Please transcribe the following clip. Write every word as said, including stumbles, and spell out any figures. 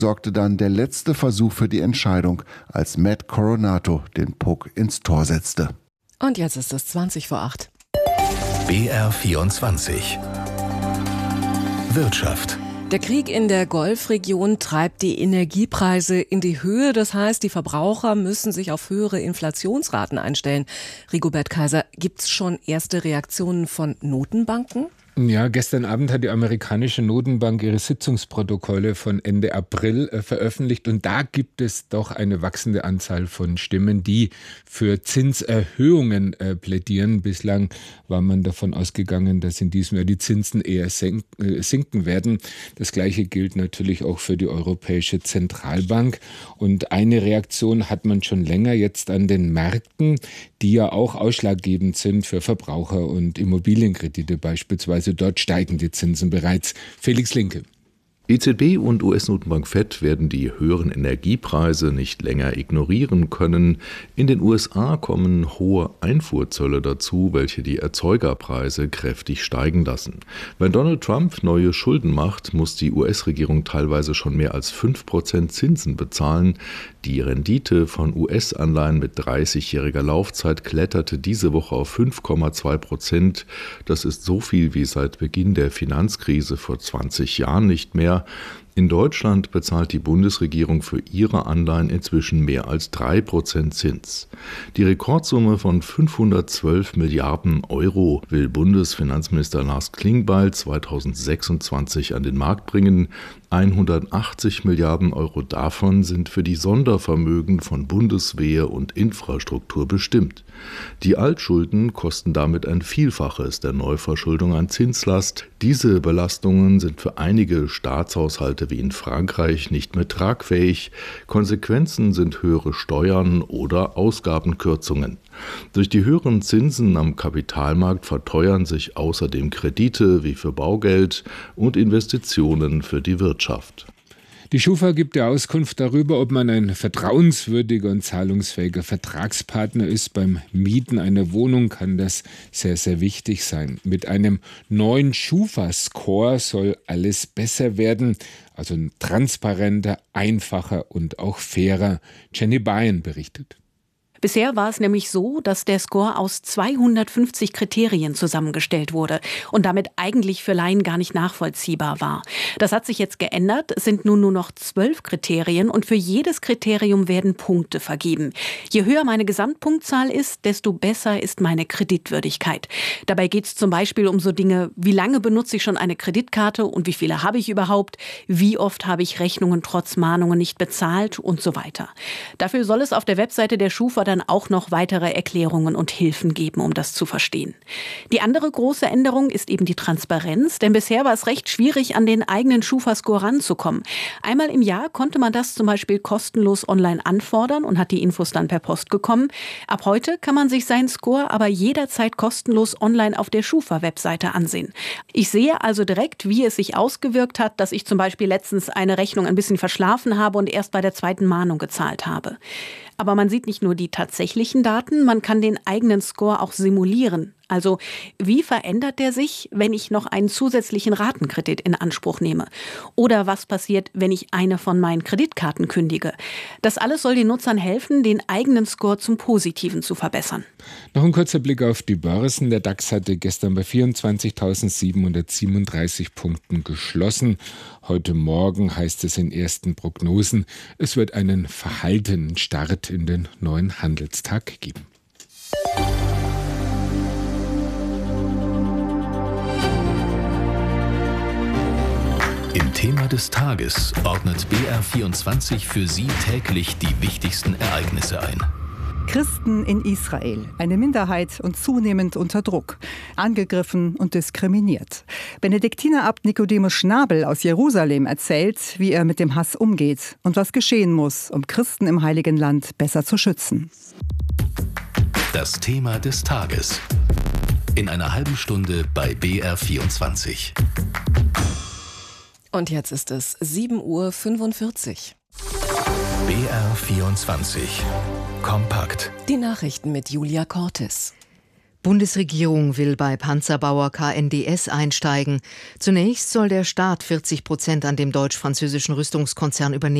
sorgte dann der letzte Versuch für die Entscheidung, als Matt Coronato den Puck ins Tor setzte. Und jetzt ist es zwanzig vor acht. B R vierundzwanzig Wirtschaft. Der Krieg in der Golfregion treibt die Energiepreise in die Höhe. Das heißt, die Verbraucher müssen sich auf höhere Inflationsraten einstellen. Rigobert Kaiser, gibt's schon erste Reaktionen von Notenbanken? Ja, gestern Abend hat die amerikanische Notenbank ihre Sitzungsprotokolle von Ende April äh, veröffentlicht und da gibt es doch eine wachsende Anzahl von Stimmen, die für Zinserhöhungen äh, plädieren. Bislang war man davon ausgegangen, dass in diesem Jahr die Zinsen eher senk, äh, sinken werden. Das Gleiche gilt natürlich auch für die Europäische Zentralbank. Und eine Reaktion hat man schon länger jetzt an den Märkten, die ja auch ausschlaggebend sind für Verbraucher- und Immobilienkredite beispielsweise. Dort steigen die Zinsen bereits. Felix Linke. E Z B und U S-Notenbank Fed werden die höheren Energiepreise nicht länger ignorieren können. In den U S A kommen hohe Einfuhrzölle dazu, welche die Erzeugerpreise kräftig steigen lassen. Wenn Donald Trump neue Schulden macht, muss die U S-Regierung teilweise schon mehr als fünf Prozent Zinsen bezahlen. Die Rendite von U S-Anleihen mit dreißigjähriger Laufzeit kletterte diese Woche auf fünf Komma zwei Prozent. Das ist so viel wie seit Beginn der Finanzkrise vor zwanzig Jahren nicht mehr. In Deutschland bezahlt die Bundesregierung für ihre Anleihen inzwischen mehr als drei Prozent Zins. Die Rekordsumme von fünfhundertzwölf Milliarden Euro will Bundesfinanzminister Lars Klingbeil zweitausendsechsundzwanzig an den Markt bringen. hundertachtzig Milliarden Euro davon sind für die Sondervermögen von Bundeswehr und Infrastruktur bestimmt. Die Altschulden kosten damit ein Vielfaches der Neuverschuldung an Zinslast. Diese Belastungen sind für einige Staatshaushalte wie in Frankreich nicht mehr tragfähig. Konsequenzen sind höhere Steuern oder Ausgabenkürzungen. Durch die höheren Zinsen am Kapitalmarkt verteuern sich außerdem Kredite wie für Baugeld und Investitionen für die Wirtschaft. Die Schufa gibt ja Auskunft darüber, ob man ein vertrauenswürdiger und zahlungsfähiger Vertragspartner ist. Beim Mieten einer Wohnung kann das sehr, sehr wichtig sein. Mit einem neuen Schufa-Score soll alles besser werden. Also transparenter, einfacher und auch fairer. Jenny Bayern berichtet. Bisher war es nämlich so, dass der Score aus zweihundertfünfzig Kriterien zusammengestellt wurde und damit eigentlich für Laien gar nicht nachvollziehbar war. Das hat sich jetzt geändert. Es sind nun nur noch zwölf Kriterien und für jedes Kriterium werden Punkte vergeben. Je höher meine Gesamtpunktzahl ist, desto besser ist meine Kreditwürdigkeit. Dabei geht es zum Beispiel um so Dinge, wie lange benutze ich schon eine Kreditkarte und wie viele habe ich überhaupt, wie oft habe ich Rechnungen trotz Mahnungen nicht bezahlt und so weiter. Dafür soll es auf der Webseite der Schufa dann auch noch weitere Erklärungen und Hilfen geben, um das zu verstehen. Die andere große Änderung ist eben die Transparenz, denn bisher war es recht schwierig, an den eigenen Schufa-Score ranzukommen. Einmal im Jahr konnte man das zum Beispiel kostenlos online anfordern und hat die Infos dann per Post bekommen. Ab heute kann man sich seinen Score aber jederzeit kostenlos online auf der Schufa-Webseite ansehen. Ich sehe also direkt, wie es sich ausgewirkt hat, dass ich zum Beispiel letztens eine Rechnung ein bisschen verschlafen habe und erst bei der zweiten Mahnung gezahlt habe. Aber man sieht nicht nur die tatsächlichen Daten, man kann den eigenen Score auch simulieren. Also wie verändert der sich, wenn ich noch einen zusätzlichen Ratenkredit in Anspruch nehme? Oder was passiert, wenn ich eine von meinen Kreditkarten kündige? Das alles soll den Nutzern helfen, den eigenen Score zum Positiven zu verbessern. Noch ein kurzer Blick auf die Börsen. Der DAX hatte gestern bei vierundzwanzigtausendsiebenhundertsiebenunddreißig Punkten geschlossen. Heute Morgen heißt es in ersten Prognosen, es wird einen verhaltenen Start in den neuen Handelstag geben. Im Thema des Tages ordnet B R vierundzwanzig für Sie täglich die wichtigsten Ereignisse ein. Christen in Israel, eine Minderheit und zunehmend unter Druck, angegriffen und diskriminiert. Benediktinerabt Nikodemus Schnabel aus Jerusalem erzählt, wie er mit dem Hass umgeht und was geschehen muss, um Christen im Heiligen Land besser zu schützen. Das Thema des Tages. In einer halben Stunde bei B R vierundzwanzig. Und jetzt ist es sieben Uhr fünfundvierzig. B R vierundzwanzig. Kompakt. Die Nachrichten mit Julia Cortes. Bundesregierung will bei Panzerbauer K N D S einsteigen. Zunächst soll der Staat vierzig Prozent an dem deutsch-französischen Rüstungskonzern übernehmen.